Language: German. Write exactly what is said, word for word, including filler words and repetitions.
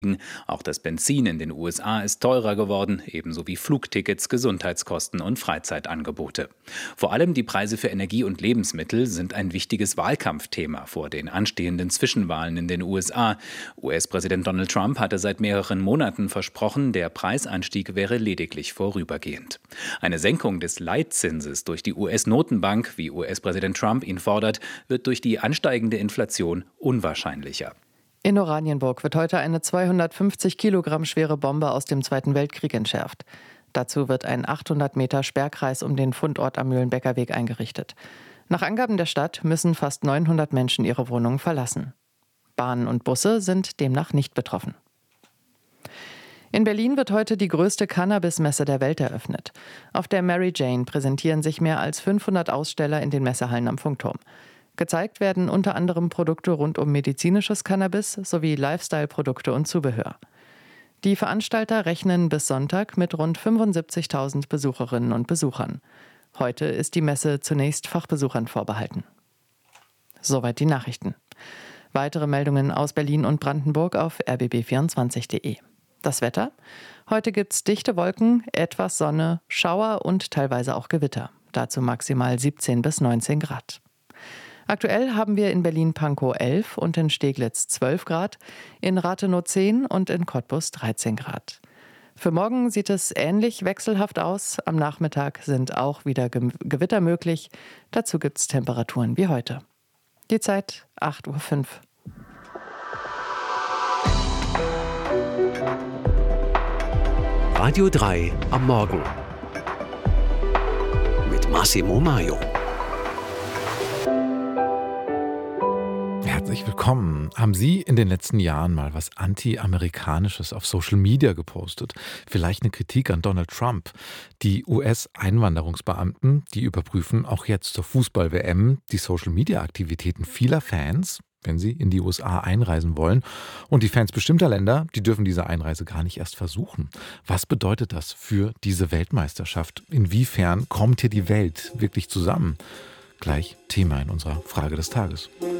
Auch das Benzin in den U S A ist teurer geworden, ebenso wie Flugtickets, Gesundheitskosten und Freizeitangebote. Vor allem die Preise für Energie und Lebensmittel sind ein wichtiges Wahlkampfthema vor den anstehenden Zwischenwahlen in den U S A. U S-Präsident Donald Trump hatte seit mehreren Monaten versprochen, der Preisanstieg wäre lediglich vorübergehend. Eine Senkung des Leitzinses durch die U S-Notenbank, wie U S-Präsident Trump ihn fordert, wird durch die ansteigende Inflation unwahrscheinlicher. In Oranienburg wird heute eine zweihundertfünfzig Kilogramm schwere Bombe aus dem Zweiten Weltkrieg entschärft. Dazu wird ein achthundert Meter Sperrkreis um den Fundort am Mühlenbecker Weg eingerichtet. Nach Angaben der Stadt müssen fast neunhundert Menschen ihre Wohnungen verlassen. Bahnen und Busse sind demnach nicht betroffen. In Berlin wird heute die größte Cannabis-Messe der Welt eröffnet. Auf der Mary Jane präsentieren sich mehr als fünfhundert Aussteller in den Messehallen am Funkturm. Gezeigt werden unter anderem Produkte rund um medizinisches Cannabis sowie Lifestyle-Produkte und Zubehör. Die Veranstalter rechnen bis Sonntag mit rund fünfundsiebzigtausend Besucherinnen und Besuchern. Heute ist die Messe zunächst Fachbesuchern vorbehalten. Soweit die Nachrichten. Weitere Meldungen aus Berlin und Brandenburg auf r b b vierundzwanzig punkt de. Das Wetter? Heute gibt's dichte Wolken, etwas Sonne, Schauer und teilweise auch Gewitter. Dazu maximal siebzehn bis neunzehn Grad. Aktuell haben wir in Berlin-Pankow elf und in Steglitz zwölf Grad, in Rathenow zehn und in Cottbus dreizehn Grad. Für morgen sieht es ähnlich wechselhaft aus. Am Nachmittag sind auch wieder Ge- Gewitter möglich. Dazu gibt es Temperaturen wie heute. Die Zeit acht Uhr fünf. Radio drei am Morgen mit Massimo Maio. Herzlich willkommen. Haben Sie in den letzten Jahren mal was Anti-Amerikanisches auf Social Media gepostet? Vielleicht eine Kritik an Donald Trump? Die U S-Einwanderungsbeamten, die überprüfen auch jetzt zur Fußball-W M die Social-Media-Aktivitäten vieler Fans, wenn sie in die U S A einreisen wollen. Und die Fans bestimmter Länder, die dürfen diese Einreise gar nicht erst versuchen. Was bedeutet das für diese Weltmeisterschaft? Inwiefern kommt hier die Welt wirklich zusammen? Gleich Thema in unserer Frage des Tages.